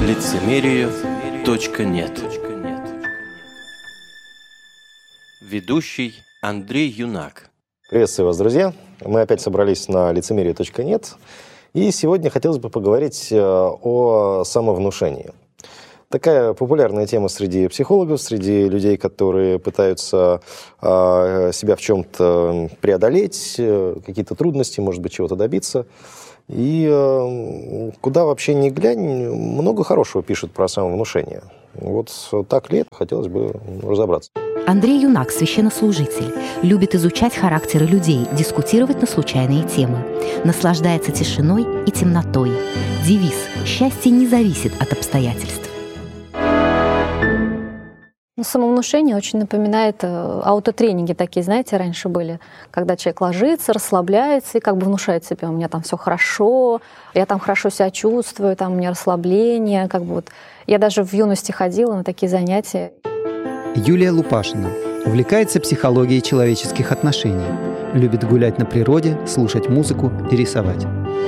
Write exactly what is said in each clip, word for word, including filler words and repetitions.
лицемерие точка нет. Ведущий Андрей Юнак. Приветствую вас, друзья. Мы опять собрались на лицемерие точка нет. И сегодня хотелось бы поговорить о самовнушении. Такая популярная тема среди психологов, среди людей, которые пытаются э, себя в чем-то преодолеть, э, какие-то трудности, может быть, чего-то добиться. И э, куда вообще ни глянь, много хорошего пишут про самовнушение. Вот так ли это? Хотелось бы разобраться. Андрей Юнак, священнослужитель, любит изучать характеры людей, дискутировать на случайные темы. Наслаждается тишиной и темнотой. Девиз «Счастье не зависит от обстоятельств». Самовнушение очень напоминает аутотренинги такие, знаете, раньше были, когда человек ложится, расслабляется и как бы внушает себе: у меня там все хорошо, я там хорошо себя чувствую, там у меня расслабление, как бы вот. Я даже в юности ходила на такие занятия. Юлия Лупашина увлекается психологией человеческих отношений, любит гулять на природе, слушать музыку и рисовать.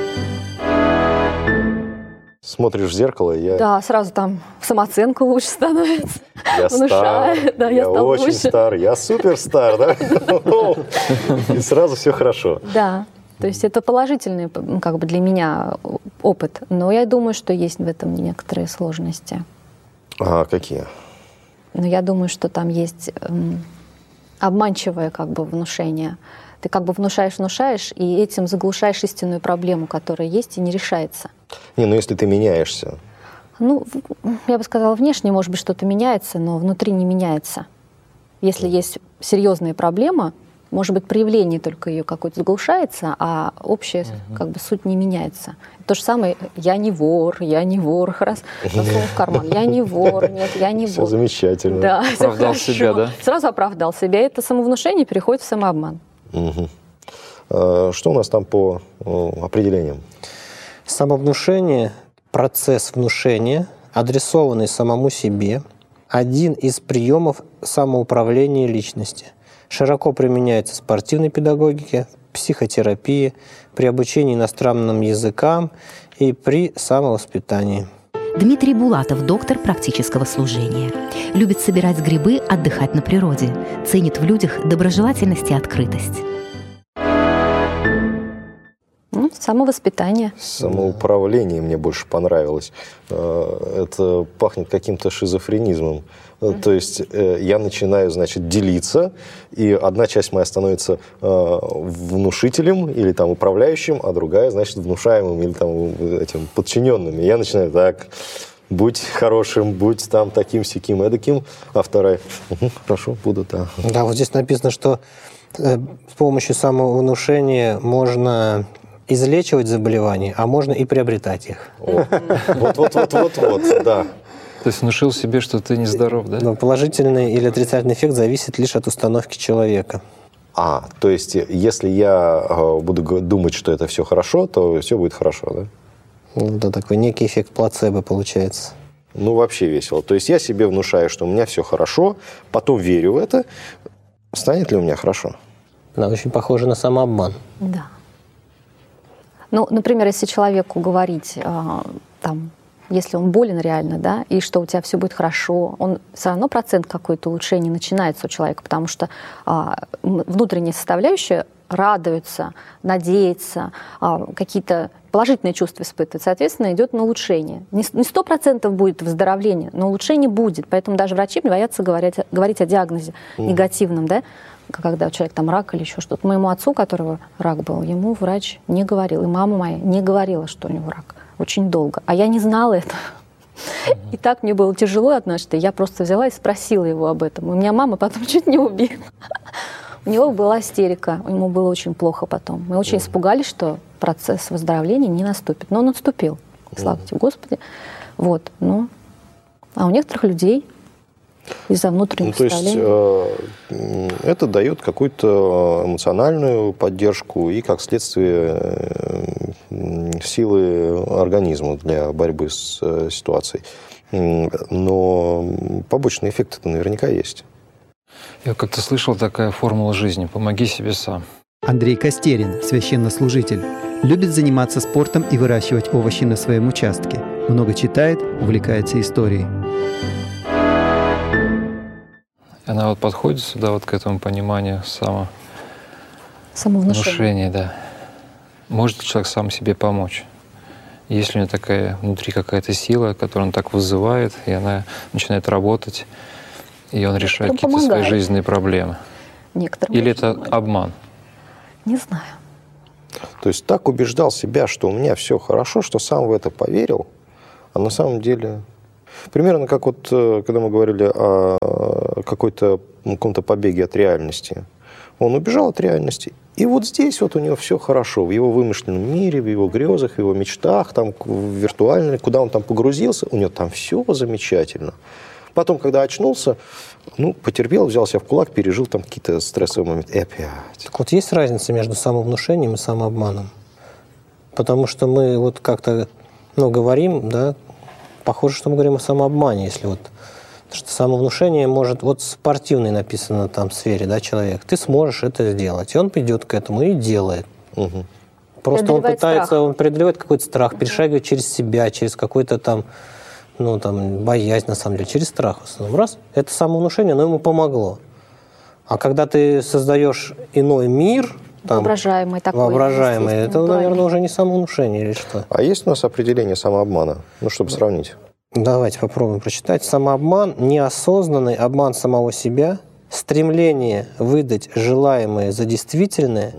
Смотришь в зеркало, я... Да, сразу там самооценка лучше становится. Я стар, да, я, я стал очень лучше. стар, я суперстар, да? И сразу все хорошо. Да, то есть это положительный как бы для меня опыт, но я думаю, что есть в этом некоторые сложности. А какие? Но я думаю, что там есть эм, обманчивое как бы внушение. Ты как бы внушаешь, внушаешь, и этим заглушаешь истинную проблему, которая есть и не решается. Не, ну если ты меняешься. Ну, я бы сказала, внешне, может быть, что-то меняется, но внутри не меняется. Если есть серьезная проблема, может быть, проявление только ее какое-то заглушается, а общая uh-huh. как бы суть не меняется. То же самое: я не вор, я не вор, раз засунул в карман, я не вор, нет, я не вор. Все замечательно. Да, оправдал себя, да? Сразу оправдал себя. Это самовнушение переходит в самообман. Угу. А, что у нас там по о, определениям? Самовнушение – процесс внушения, адресованный самому себе, один из приемов самоуправления личности. Широко применяется в спортивной педагогике, в психотерапии, при обучении иностранным языкам и при самовоспитании. Дмитрий Булатов, доктор практического служения. Любит собирать грибы, отдыхать на природе. Ценит в людях доброжелательность и открытость. Ну, самовоспитание. Самоуправление мне больше понравилось. Это пахнет каким-то шизофренизмом. Mm-hmm. То есть я начинаю, значит, делиться, и одна часть моя становится внушителем или там управляющим, а другая, значит, внушаемым или там этим подчиненным. И я начинаю так: будь хорошим, будь там таким, сяким, эдаким, а вторая: угу, хорошо, буду, да. Да, вот здесь написано, что с помощью самовнушения можно излечивать заболевания, а можно и приобретать их. Вот-вот-вот-вот-вот, да. То есть внушил себе, что ты нездоров, да? Но положительный или отрицательный эффект зависит лишь от установки человека. А, то есть, если я буду думать, что это все хорошо, то все будет хорошо, да? Ну, да, такой некий эффект плацебо получается. Ну, вообще весело. То есть я себе внушаю, что у меня все хорошо, потом верю в это. Станет ли у меня хорошо? Да, очень похоже на самообман. Да. Ну, например, если человеку говорить, там, если он болен реально, да, и что у тебя все будет хорошо, он все равно процент какой-то улучшения начинается у человека, потому что а, внутренняя составляющая радуется, надеется, а, какие-то положительные чувства испытывает, соответственно, идет на улучшение. Не сто процентов будет выздоровление, но улучшение будет, поэтому даже врачи боятся говорить, говорить о диагнозе mm. негативном, да, когда у человека там рак или еще что-то. Моему отцу, у которого рак был, ему врач не говорил, и мама моя не говорила, что у него рак. Очень долго. А я не знала этого. Mm-hmm. И так мне было тяжело однажды. Я просто взяла и спросила его об этом. У меня мама потом чуть не убила. У него была истерика. Ему было очень плохо потом. Мы очень mm-hmm. испугались, что процесс выздоровления не наступит. Но он наступил. Слава тебе, Господи. Вот. Ну, а у некоторых людей из-за внутренних ну, то есть э, это дает какую-то эмоциональную поддержку и, как следствие, э, силы организма для борьбы с э, ситуацией. Но побочные эффекты-то наверняка есть. Я как-то слышал такая формула жизни: помоги себе сам. Андрей Костерин, священнослужитель, любит заниматься спортом и выращивать овощи на своем участке. много читает, увлекается историей. Она вот подходит сюда, вот к этому пониманию само... Самовнушение. внушения, да. Может ли человек сам себе помочь? Есть ли у него такая внутри какая-то сила, которую он так вызывает, и она начинает работать, и он решает какие-то свои помогает. жизненные проблемы? Некоторым Или очень это помогает. обман? Не знаю. То есть так убеждал себя, что у меня все хорошо, что сам в это поверил, а на самом деле... Примерно как вот, когда мы говорили о какой-то, каком-то побеге от реальности. Он убежал от реальности, и вот здесь вот у него все хорошо, в его вымышленном мире, в его грезах, в его мечтах, там, в виртуальной, куда он там погрузился, у него там все замечательно. Потом, когда очнулся, ну, потерпел, взял себя в кулак, пережил там какие-то стрессовые моменты. И опять. Так вот есть разница между самовнушением и самообманом? Потому что мы вот как-то, ну, говорим, да, похоже, что мы говорим о самообмане, если вот... Потому что самовнушение может... Вот в спортивной написано там в сфере, да, человек. Ты сможешь это сделать. И он придет к этому и делает. Угу. Просто он Преодолевает пытается, страх. он преодолевает какой-то страх, перешагивает через себя, через какой-то там, ну, там, боязнь, на самом деле, через страх в основном. Раз, это самовнушение, оно ему помогло. А когда ты создаешь иной мир, там, Воображаемый такой. воображаемый, это, естественно, наверное, правильно. уже не самовнушение или что? А есть у нас определение самообмана? Ну, чтобы сравнить. Давайте попробуем прочитать. Самообман – неосознанный обман самого себя, стремление выдать желаемое за действительное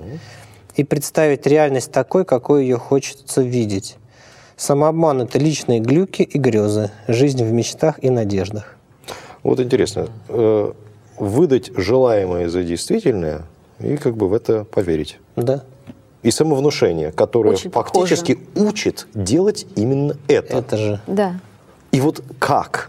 и представить реальность такой, какой ее хочется видеть. Самообман – это личные глюки и грезы, жизнь в мечтах и надеждах. Вот интересно. э, Выдать желаемое за действительное и как бы в это поверить. Да, И самовнушение, которое Очень фактически учит делать именно это. это же. Да. И вот как?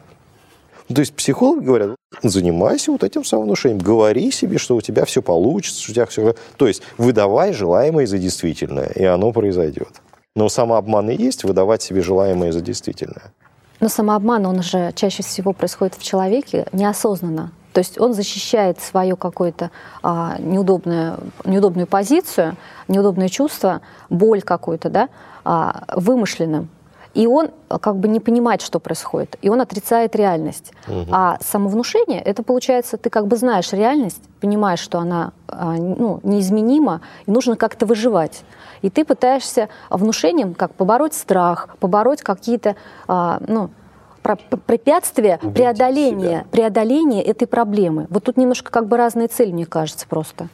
То есть психологи говорят, занимайся вот этим самовнушением, говори себе, что у тебя все получится, что у тебя все... То есть выдавай желаемое за действительное, и оно произойдет. Но самообман и есть выдавать себе желаемое за действительное. Но самообман, он же чаще всего происходит в человеке неосознанно. То есть он защищает свою какую-то а, неудобную, неудобную позицию, неудобное чувство, боль какую-то, да, а, вымышленным. И он как бы не понимает, что происходит. И он отрицает реальность. Угу. А самовнушение, это получается, ты как бы знаешь реальность, понимаешь, что она а, ну, неизменима, и нужно как-то выживать. И ты пытаешься внушением как побороть страх, побороть какие-то а, ну, препятствия, Убить преодоления, преодоления этой проблемы. Вот тут немножко как бы разные цели, мне кажется, просто.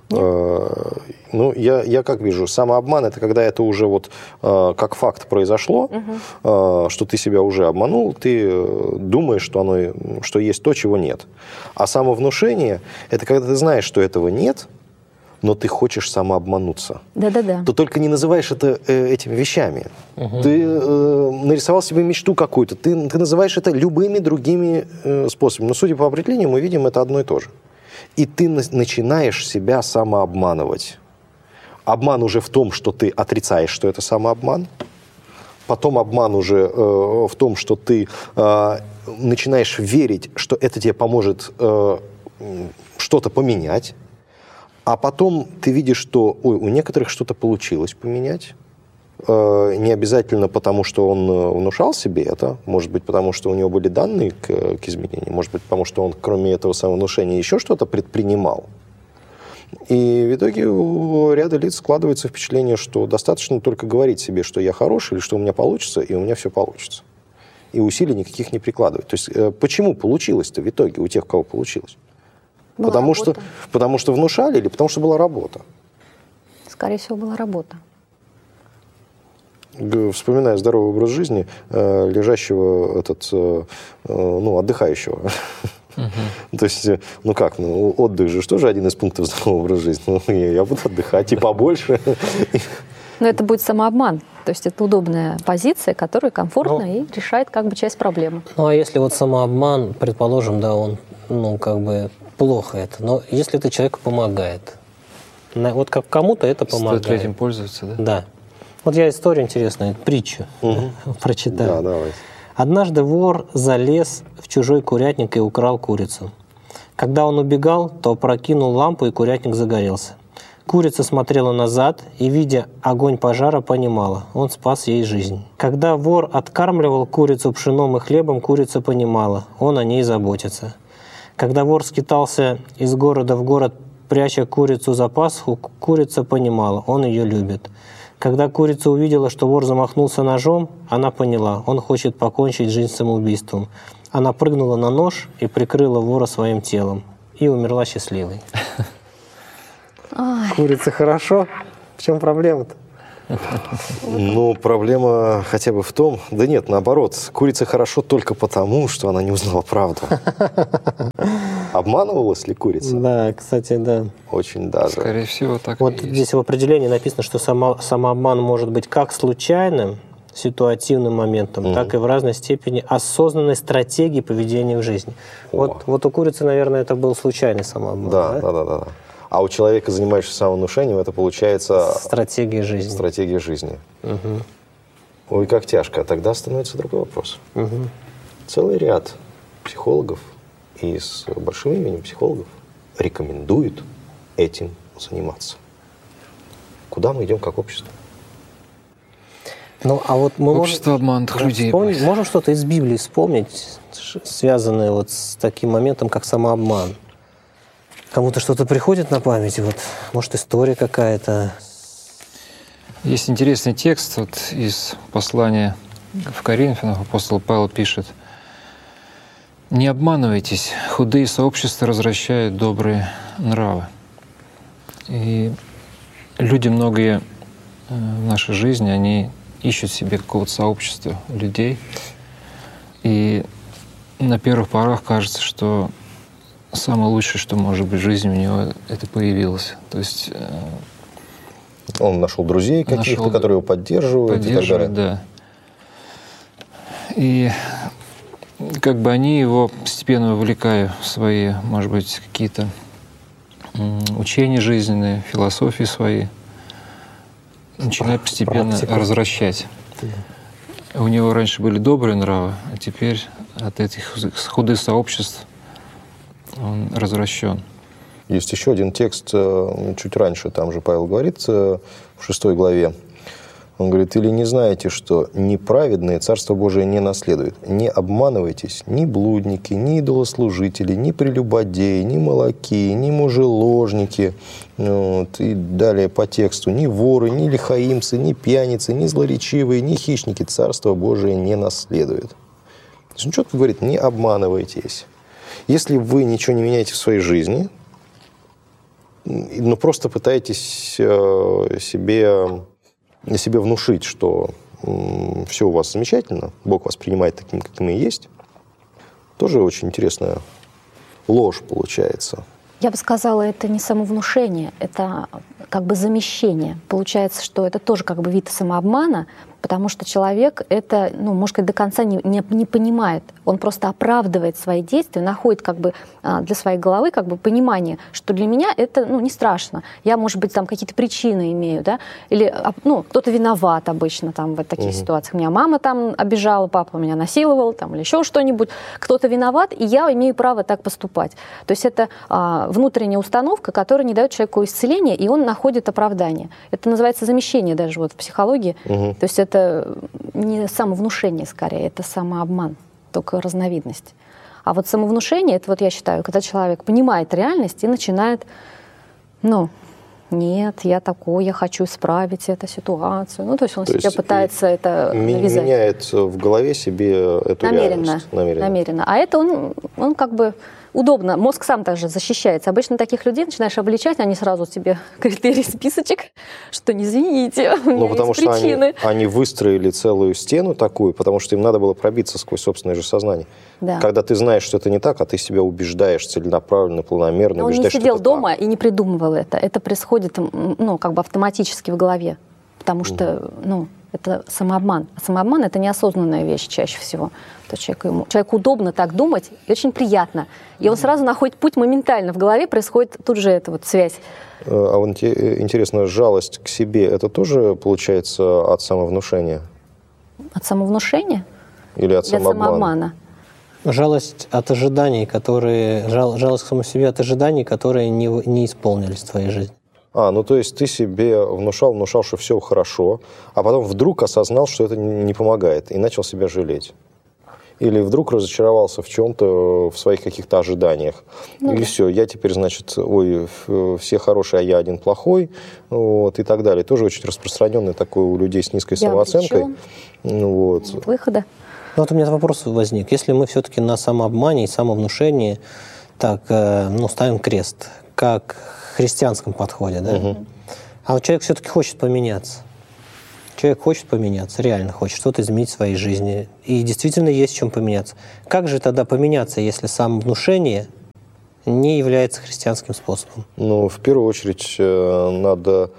Э, Ну, я, я как вижу, самообман – это когда это уже вот э, как факт произошло, Угу. э, что ты себя уже обманул, ты э, думаешь, что, оно, что есть то, чего нет. А самовнушение – это когда ты знаешь, что этого нет, но ты хочешь самообмануться. Да-да-да. То только не называешь это э, этими вещами. Угу. Ты э, нарисовал себе мечту какую-то, ты, ты называешь это любыми другими э, способами. Но, судя по определению, мы видим это одно и то же. И ты на- начинаешь себя самообманывать. Обман уже в том, что ты отрицаешь, что это самообман. Потом обман уже э, в том, что ты э, начинаешь верить, что это тебе поможет э, что-то поменять. А потом ты видишь, что ой, у некоторых что-то получилось поменять. Э, не обязательно потому, что он внушал себе это. Может быть, потому что у него были данные к, к изменению. Может быть, потому что он, кроме этого самовнушения, еще что-то предпринимал. И в итоге у ряда лиц складывается впечатление, что достаточно только говорить себе, что я хороший, или что у меня получится, и у меня все получится. И усилий никаких не прикладывать. То есть э, почему получилось-то в итоге у тех, у кого получилось? Была Потому что, работа. потому что внушали или потому что была работа? Скорее всего, была работа. Г- Вспоминая здоровый образ жизни э, лежащего, этот, э, э, ну, отдыхающего. То есть, э, ну как, ну, отдых же тоже один из пунктов здорового образа жизни. Ну, я я буду отдыхать и побольше. Но это будет самообман. То есть это удобная позиция, которая комфортна Ну. и решает как бы часть проблемы. Ну, а если вот самообман, предположим, да, он, ну, как бы плохо это, но если это человеку помогает, на- вот как кому-то это помогает. Стоит ли этим пользоваться, да? Да. Вот я историю интересную, притчу прочитаю. Да, давай. Однажды вор залез в чужой курятник и украл курицу. Когда он убегал, то опрокинул лампу, и курятник загорелся. Курица смотрела назад и, видя огонь пожара, понимала, он спас ей жизнь. Когда вор откармливал курицу пшеном и хлебом, курица понимала, он о ней заботится. Когда вор скитался из города в город, пряча курицу за пасху, курица понимала, он ее любит. Когда курица увидела, что вор замахнулся ножом, она поняла, он хочет покончить жизнь самоубийством. Она прыгнула на нож и прикрыла вора своим телом. И умерла счастливой. Ой. Курица хорошо? В чем проблема-то? Ну, проблема хотя бы в том... Да нет, наоборот. Курица хорошо только потому, что она не узнала правду. Обманывалась ли курица? Да, кстати, да. Очень даже. Скорее всего, так Вот и есть. здесь в определении написано, что само, самообман может быть как случайным, ситуативным моментом, Мгм. так и в разной степени осознанной стратегией поведения в жизни. О. Вот, вот у курицы, наверное, это был случайный самообман. Да, да, да, да, да. А у человека, занимающегося самовнушением, это получается Стратегия жизни. стратегия жизни. Мгм. Ой, как тяжко. А тогда становится другой вопрос. Мгм. Целый ряд психологов и с большим именем психологов рекомендуют этим заниматься. Куда мы идем как общество? Ну, а вот мы Общество можем, обманутых да, людей. вспомнить- можем что-то из Библии вспомнить, ш- связанное вот с таким моментом, как самообман. Кому-то что-то приходит на память, вот, может, история какая-то. Есть интересный текст вот из послания в Коринфянах. Апостол Павел пишет: «Не обманывайтесь, худые сообщества развращают добрые нравы». И люди многие э, в нашей жизни, они ищут себе какого-то сообщества людей. И на первых порах кажется, что самое лучшее, что может быть в жизни у него, это появилось. То есть э, Он нашел друзей каких-то, Нашел, которые его поддерживают и так поддерживать, далее. да. И как бы они его постепенно вовлекая в свои, может быть, какие-то м, учения жизненные, философии свои, начинают постепенно Практику. развращать. У него раньше были добрые нравы, а теперь от этих худых сообществ он развращен. Есть еще один текст, э, чуть раньше, там же Павел говорит, э, в шестой главе. Он говорит: «Или не знаете, что неправедные Царство Божие не наследуют? Не обманывайтесь, ни блудники, ни идолослужители, ни прелюбодеи, ни молоки, ни мужеложники». Вот, и далее по тексту: «Ни воры, ни лихаимцы, ни пьяницы, ни злоречивые, ни хищники Царство Божие не наследуют». То есть он четко говорит: не обманывайтесь. Если вы ничего не меняете в своей жизни, но просто пытаетесь э, себе, себе внушить, что м, все у вас замечательно, Бог вас принимает таким, каким и есть, тоже очень интересная ложь получается. Я бы сказала, это не самовнушение, это как бы замещение. Получается, что это тоже как бы вид самообмана, потому что человек это, ну, может сказать, до конца не, не, не понимает. Он просто оправдывает свои действия, находит как бы для своей головы как бы понимание, что для меня это, ну, не страшно. Я, может быть, там какие-то причины имею, да, или, ну, кто-то виноват обычно там в таких Угу. ситуациях. Меня мама там обижала, папа меня насиловал, там, или еще что-нибудь. Кто-то виноват, и я имею право так поступать. То есть это а, внутренняя установка, которая не дает человеку исцеления, и он находит оправдание. Это называется замещение даже вот в психологии. Угу. То есть это не самовнушение скорее, это самообман, только разновидность. А вот самовнушение, это вот я считаю, когда человек понимает реальность и начинает, ну, нет, я такой, я хочу исправить эту ситуацию. Ну, то есть он То себе есть пытается это Ми- навязать. Меняет в голове себе эту Намеренно, реальность. Намеренно. намеренно. А это он, он как бы удобно. Мозг сам также защищается. Обычно таких людей начинаешь обличать, они сразу тебе критерий, списочек, что не извините, у меня Ну, потому есть что они, причины. они выстроили целую стену такую, потому что им надо было пробиться сквозь собственное же сознание. Да. Когда ты знаешь, что это не так, а ты себя убеждаешь целенаправленно, планомерно, Но он не убеждаешь, сидел что это дома так. и не придумывал это. Это происходит, м, ну, как бы автоматически в голове. Потому что, ну, это самообман. А самообман — это неосознанная вещь чаще всего. То человеку, ему, человеку удобно так думать и очень приятно. И он сразу находит путь моментально. В голове происходит тут же эта вот связь. А вот инте- интересно, жалость к себе, это тоже получается от самовнушения? От самовнушения Или от или от самообмана? самообмана? Жалость от ожиданий, которые... Жал, жалость к самому себе от ожиданий, которые не, не исполнились в твоей жизни. А, ну то есть ты себе внушал, внушал, что все хорошо, а потом вдруг осознал, что это не помогает, и начал себя жалеть. Или вдруг разочаровался в чем-то, в своих каких-то ожиданиях. Ну, Или да. все, я теперь, значит, ой, все хорошие, а я один плохой, вот, и так далее. Тоже очень распространенное такое у людей с низкой я самооценкой. Вот. Нет выхода. Ну, вот у меня вопрос возник. Если мы все-таки на самообмане и самовнушении так, ну, ставим крест, как в христианском подходе, да? Угу. А вот человек все-таки хочет поменяться. Человек хочет поменяться, реально хочет что-то изменить в своей жизни. И действительно есть в чем поменяться. Как же тогда поменяться, если самовнушение не является христианским способом? Ну, в первую очередь, надо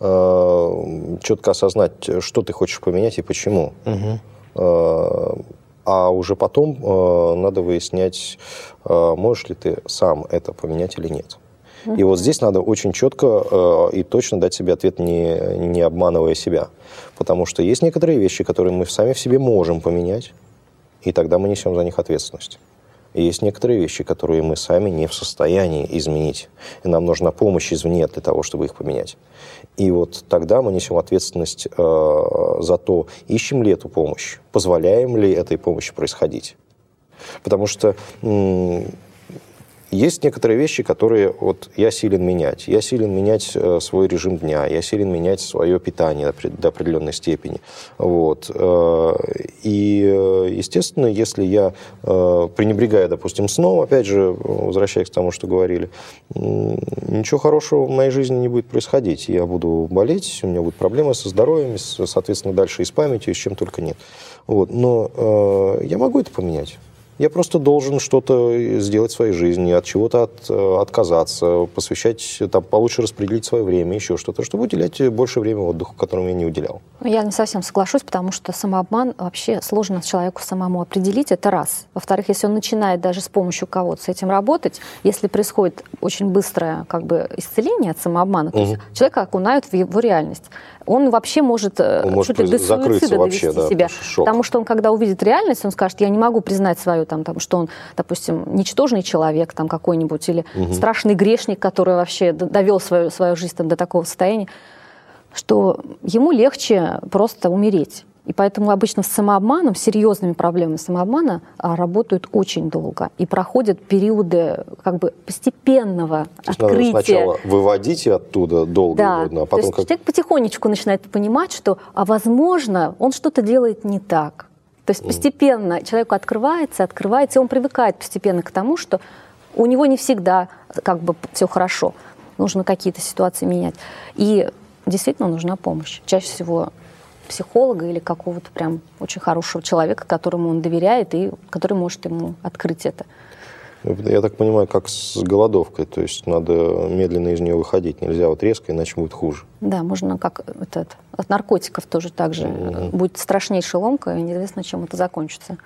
э, четко осознать, что ты хочешь поменять и почему. Угу. Э, а уже потом э, надо выяснять, э, можешь ли ты сам это поменять или нет. И вот здесь надо очень четко э, и точно дать себе ответ, не, не обманывая себя. Потому что есть некоторые вещи, которые мы сами в себе можем поменять, и тогда мы несем за них ответственность. И есть некоторые вещи, которые мы сами не в состоянии изменить. И нам нужна помощь извне для того, чтобы их поменять. И вот тогда мы несем ответственность э, за то, ищем ли эту помощь, позволяем ли этой помощи происходить. Потому что... М- Есть некоторые вещи, которые вот, я силен менять. Я силен менять э, свой режим дня, я силен менять свое питание до, до определенной степени. Вот. Э, и, естественно, если я э, пренебрегаю, допустим, сном, опять же, возвращаясь к тому, что говорили, э, ничего хорошего в моей жизни не будет происходить. Я буду болеть, у меня будут проблемы со здоровьем, соответственно, дальше и с памятью, и с чем только нет. Вот. Но э, я могу это поменять. Я просто должен что-то сделать в своей жизни, от чего-то от, отказаться, посвящать, там, получше распределить свое время, еще что-то, чтобы уделять больше времени отдыху, которому я не уделял. Я не совсем соглашусь, потому что самообман вообще сложно человеку самому определить, это раз. Во-вторых, если он начинает даже с помощью кого-то с этим работать, если происходит очень быстрое как бы, исцеление от самообмана, угу. то есть человека окунают в его реальность, он вообще может, он может чуть ли до суицида вообще, довести да, себя. шок. Потому что он, когда увидит реальность, он скажет, я не могу признать свою, там, там, что он, допустим, ничтожный человек там, какой-нибудь, или угу. страшный грешник, который вообще довел свою, свою жизнь там, до такого состояния, что ему легче просто умереть. И поэтому обычно с самообманом, с серьезными проблемами самообмана работают очень долго. И проходят периоды как бы постепенного То есть открытия. Надо сначала выводить оттуда долго, да. а потом... То есть как... человек потихонечку начинает понимать, что, а возможно, он что-то делает не так. То есть постепенно человеку открывается, открывается, и он привыкает постепенно к тому, что у него не всегда как бы все хорошо. Нужно какие-то ситуации менять. И действительно нужна помощь. Чаще всего психолога или какого-то прям очень хорошего человека, которому он доверяет и который может ему открыть это. Я так понимаю, как с голодовкой, то есть надо медленно из нее выходить, нельзя вот резко, иначе будет хуже. Да, можно как этот, от наркотиков тоже так же. Mm-hmm. Будет страшнейшая ломка, и неизвестно, чем это закончится.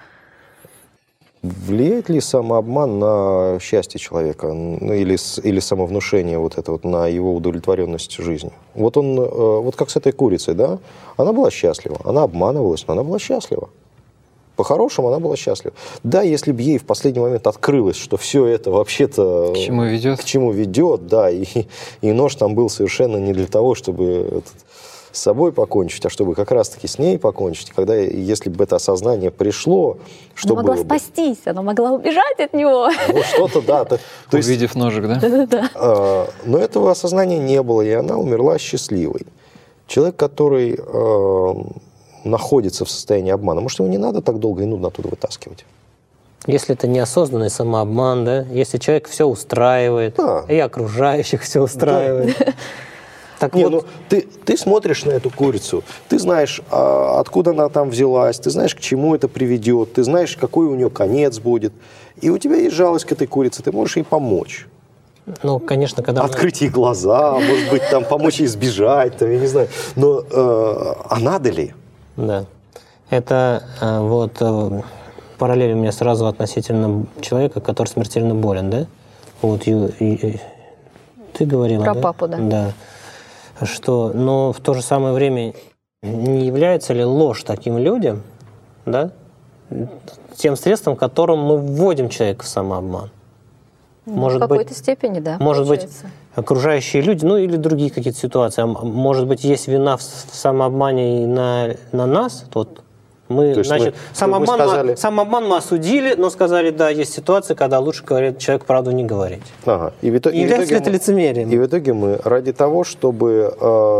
Влияет ли самообман на счастье человека, ну, или, или самовнушение вот это вот, на его удовлетворенность жизнью? Вот он, вот как с этой курицей, да? Она была счастлива, она обманывалась, но она была счастлива. По-хорошему она была счастлива. Да, если бы ей в последний момент открылось, что все это вообще-то... К чему ведет? К чему ведет, да, и, и нож там был совершенно не для того, чтобы... Этот, с собой покончить, а чтобы как раз-таки с ней покончить, когда, если бы это осознание пришло, что она могла было спастись, бы? Она могла убежать от него. Ну, что-то, да. То, то Увидев есть, ножик, да? Да-да-да. Э, но этого осознания не было, и она умерла счастливой. Человек, который э, находится в состоянии обмана, может, его не надо так долго и нудно оттуда вытаскивать? Если это неосознанный самообман, да? Если человек все устраивает, да. и окружающих все устраивает. Да. Так не, вот... ну, ты, ты смотришь на эту курицу, ты знаешь, а, откуда она там взялась, ты знаешь, к чему это приведет, ты знаешь, какой у нее конец будет. И у тебя есть жалость к этой курице, ты можешь ей помочь. Ну, конечно, когда... Открыть ей глаза, может быть, там, помочь ей сбежать, там, я не знаю. Но э, а надо ли? Да. Это э, вот э, параллель у меня сразу относительно человека, который смертельно болен, да? Вот и, и, ты говорила, Про да? папу, да. Да. Что, но в то же самое время не является ли ложь таким людям, да, тем средством, которым мы вводим человека в самообман? Ну, может в какой-то быть, степени, да. Может получается. быть, окружающие люди, ну или другие какие-то ситуации. Может быть, есть вина в самообмане и на, на нас, вот мы, То есть значит, мы, самообман, мы сказали... мы, самообман мы осудили, но сказали, да, есть ситуации, когда лучше говорит человек правду не говорить. Ага. И в итоге, и является ли это лицемерием? И в итоге мы ради того, чтобы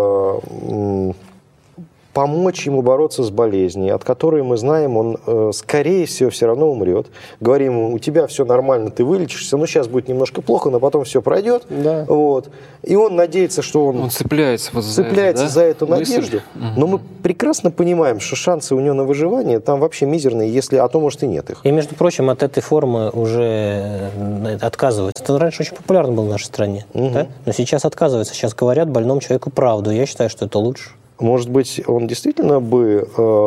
э, помочь ему бороться с болезнью, от которой мы знаем, он, э, скорее всего, все равно умрет. Говорим ему, у тебя все нормально, ты вылечишься, но сейчас будет немножко плохо, но потом все пройдет. Да. Вот. И он надеется, что он, он цепляется, вот цепляется за, это, да? за эту надежду. Угу. Но мы прекрасно понимаем, что шансы у него на выживание там вообще мизерные, если, а то, может, и нет их. И, между прочим, от этой формы уже отказываются. Это раньше очень популярно было в нашей стране. Угу. Да? Но сейчас отказываются. Сейчас говорят больному человеку правду. Я считаю, что это лучше. Может быть, он действительно бы,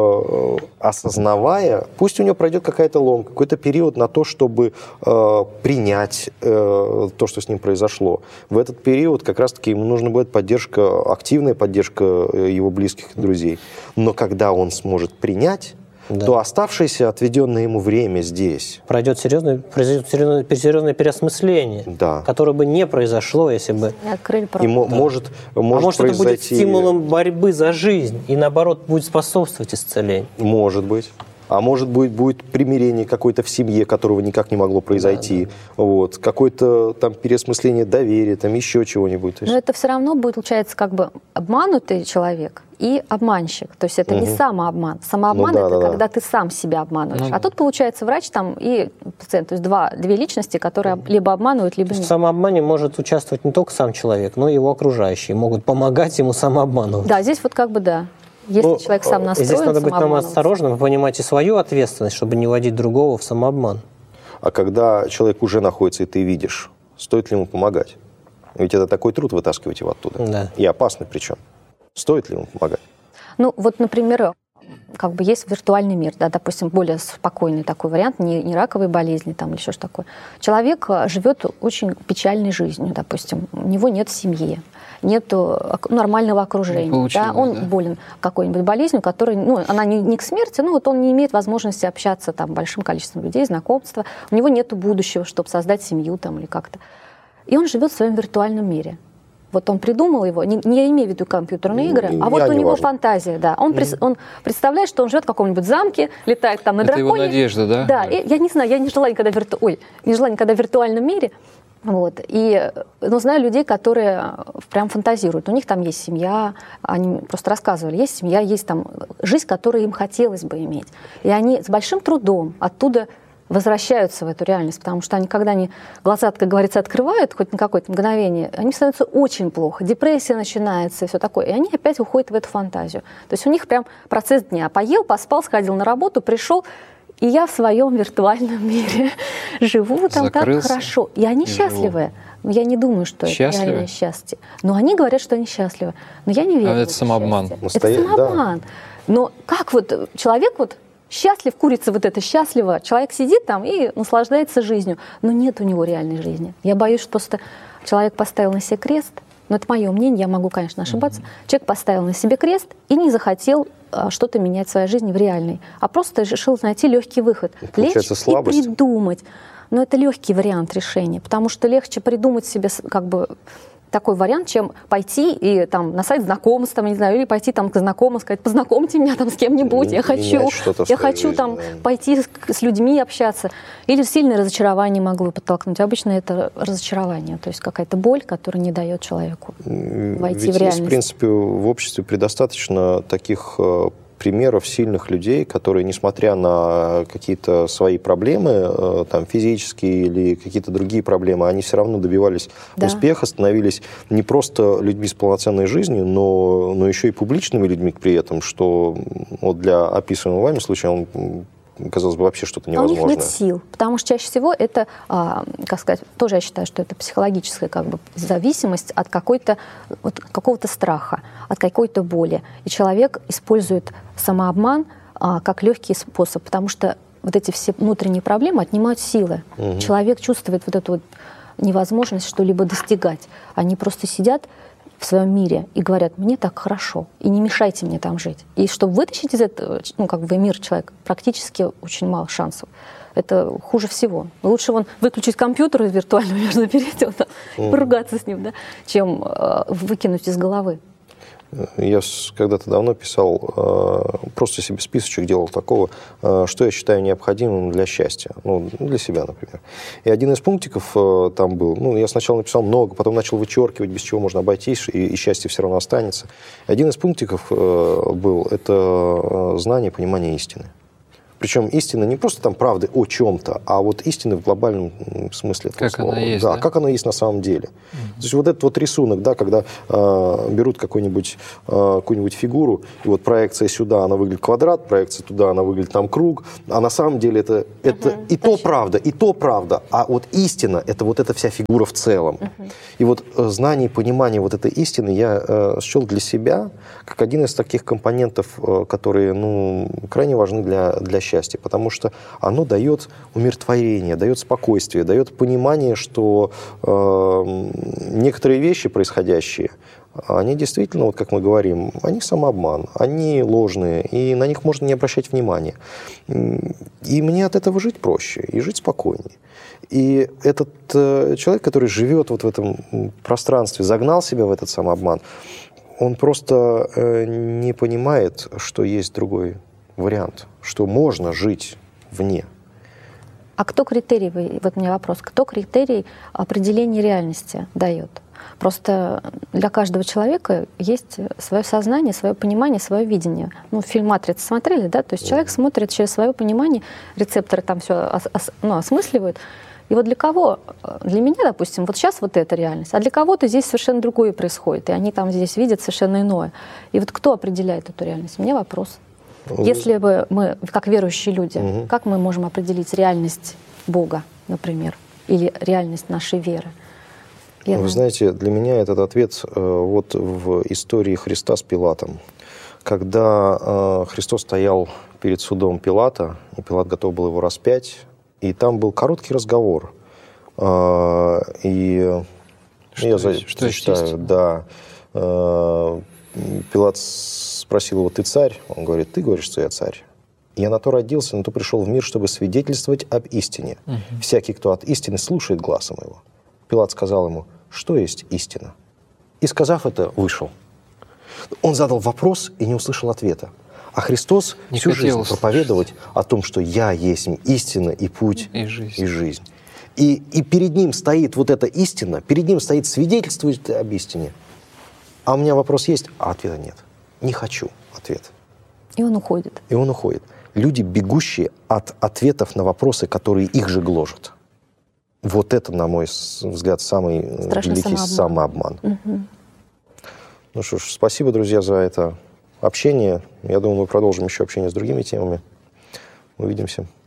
э, осознавая, пусть у него пройдет какая-то ломка, какой-то период на то, чтобы э, принять э, то, что с ним произошло. В этот период как раз-таки ему нужна будет поддержка, активная поддержка его близких и друзей. Но когда он сможет принять, да, то оставшееся отведенное ему время здесь... Пройдет серьезное, произойдет серьезное, серьезное переосмысление, да, которое бы не произошло, если бы... Не открыли и мо- да. может, может, а может произойти... это будет стимулом борьбы за жизнь и, наоборот, будет способствовать исцелению? Может быть. А может быть, будет примирение какое-то в семье, которого никак не могло произойти. Да, да. Вот. Какое-то там переосмысление доверия, там еще чего-нибудь. Но это все равно будет, получается, как бы обманутый человек и обманщик. То есть это угу. не самообман. Самообман ну, да, – это да, когда да. ты сам себя обманываешь. Ну, а тут, получается, врач там и пациент. То есть два, две личности, которые либо обманывают, либо нет. В самообмане может участвовать не только сам человек, но и его окружающие. Могут помогать ему самообманывать. Да, здесь вот как бы да. Если ну, человек сам настроен, здесь надо быть нам осторожным, вы понимаете свою ответственность, чтобы не вводить другого в самообман. А когда человек уже находится, и ты видишь, стоит ли ему помогать? Ведь это такой труд вытаскивать его оттуда. Да. И опасный причем. Стоит ли ему помогать? Ну, вот, например, как бы есть виртуальный мир, да, допустим, более спокойный такой вариант, не, не раковые болезни там, или еще что такое. Человек живет очень печальной жизнью, допустим, у него нет семьи, нет нормального окружения, да, он да. болен какой-нибудь болезнью, которая, ну, она не, не к смерти, но вот он не имеет возможности общаться там большим количеством людей, знакомства, у него нет будущего, чтобы создать семью там или как-то. И он живет в своем виртуальном мире. Вот он придумал его, не, не имея в виду компьютерные игры, а вот у него важно. Фантазия, да. Он, mm. он представляет, что он живет в каком-нибудь замке, летает там на Это драконе. Это его надежда, да? Да, и, я не знаю, я не жила никогда в, вирту... Ой, не жила никогда в виртуальном мире. Вот. И, ну, знаю людей, которые прям фантазируют. У них там есть семья, они просто рассказывали, есть семья, есть там жизнь, которую им хотелось бы иметь. И они с большим трудом оттуда возвращаются в эту реальность, потому что они, когда они глаза, как говорится, открывают хоть на какое-то мгновение, они становятся очень плохо, депрессия начинается и все такое, и они опять уходят в эту фантазию. То есть у них прям процесс дня. Поел, поспал, сходил на работу, пришел, и я в своем виртуальном мире живу там Закрылся, так хорошо. И они и счастливы. Но я не думаю, что счастливы? Это реальное счастье. Но они говорят, что они счастливы. Но я не верю. А это самообман. Настоя... Это самообман. Да. Но как вот человек вот счастлив, курица вот это счастлива, человек сидит там и наслаждается жизнью, но нет у него реальной жизни. Я боюсь, что просто человек поставил на себе крест, но это мое мнение, я могу, конечно, ошибаться, mm-hmm. человек поставил на себе крест и не захотел а, что-то менять в своей жизни в реальной, а просто решил найти легкий выход. Лечь слабость. И придумать. Но это легкий вариант решения, потому что легче придумать себе как бы такой вариант, чем пойти и там на сайт знакомств, там, не знаю, или пойти там к знакомым, сказать, познакомьте меня там с кем-нибудь, я хочу, я хочу жизни, там да. пойти с, с людьми общаться. Или сильное разочарование могло подтолкнуть. Обычно это разочарование, то есть какая-то боль, которая не дает человеку войти Ведь в реальность. Есть, в принципе, в обществе предостаточно таких примеров сильных людей, которые, несмотря на какие-то свои проблемы, там, физические или какие-то другие проблемы, они все равно добивались да. успеха, становились не просто людьми с полноценной жизнью, но, но еще и публичными людьми при этом, что вот для описываемого вами случая он, казалось бы, вообще что-то невозможное. А у них нет сил, потому что чаще всего это, а, как сказать, тоже я считаю, что это психологическая как бы зависимость от какой-то, от какого-то страха, от какой-то боли. И человек использует самообман а, как легкий способ, потому что вот эти все внутренние проблемы отнимают силы. Угу. Человек чувствует вот эту вот невозможность что-либо достигать. Они просто сидят в своем мире и говорят, мне так хорошо, и не мешайте мне там жить. И чтобы вытащить из этого, ну, как бы мир человека, практически очень мало шансов. Это хуже всего. Лучше вон выключить компьютер виртуально, можно перейти вот, mm. поругаться с ним, да, чем э, выкинуть из головы. Я когда-то давно писал, э, просто себе списочек делал такого, э, что я считаю необходимым для счастья, ну, для себя, например. И один из пунктиков э, там был, ну, я сначала написал много, потом начал вычеркивать, без чего можно обойтись, и, и счастье все равно останется. И один из пунктиков э, был, это знание, понимание истины. Причем истина не просто там правды о чем-то, а вот истины в глобальном смысле этого как слова. Она есть, да, да, как оно есть на самом деле. Mm-hmm. То есть вот этот вот рисунок, да, когда э, берут какую-нибудь, э, какую-нибудь фигуру, и вот проекция сюда, она выглядит квадрат, проекция туда, она выглядит там круг, а на самом деле это, это mm-hmm. и то правда, и то правда, а вот истина, это вот эта вся фигура в целом. Mm-hmm. И вот э, знание, понимание вот этой истины я э, счел для себя как один из таких компонентов, э, которые, ну, крайне важны для, для счастья. Счастье, потому что оно дает умиротворение, дает спокойствие, дает понимание, что э, некоторые вещи происходящие, они действительно, вот как мы говорим, они самообман, они ложные, и на них можно не обращать внимания. И мне от этого жить проще, и жить спокойнее. И этот э, человек, который живет вот в этом пространстве, загнал себя в этот самообман, он просто э, не понимает, что есть другой вариант, что можно жить вне. А кто критерий, вот у меня вопрос, кто критерий определения реальности дает? Просто для каждого человека есть свое сознание, свое понимание, свое видение. Ну, фильм «Матрица» смотрели, да? То есть человек смотрит через свое понимание, рецепторы там все ос, ос, ну, осмысливают. И вот для кого? Для меня, допустим, вот сейчас вот эта реальность, а для кого-то здесь совершенно другое происходит, и они там здесь видят совершенно иное. И вот кто определяет эту реальность? У меня вопрос. Если бы мы, как верующие люди, угу. как мы можем определить реальность Бога, например, или реальность нашей веры? Я Вы знаете, для меня этот ответ э, вот в истории Христа с Пилатом. Когда э, Христос стоял перед судом Пилата, и Пилат готов был его распять, и там был короткий разговор. Э, и что я есть, что зачитаю, да. Э, Пилат спросил его, ты царь? Он говорит, ты говоришь, что я царь. Я на то родился, на то пришел в мир, чтобы свидетельствовать об истине. Угу. Всякий, кто от истины слушает гласа моего. Пилат сказал ему, что есть истина? И, сказав это, вышел. Он задал вопрос и не услышал ответа. А Христос не всю жизнь услышать. проповедовать о том, что «Я есть истина и путь и жизнь». И, жизнь. И, и перед ним стоит вот эта истина, перед ним стоит свидетельствовать об истине. А у меня вопрос есть, а ответа нет. Не хочу ответ. И он уходит. И он уходит. Люди, бегущие от ответов на вопросы, которые их же гложат. Вот это, на мой взгляд, самый Страшный великий самообман. самообман. Угу. Ну что ж, спасибо, друзья, за это общение. Я думаю, мы продолжим еще общение с другими темами. Увидимся.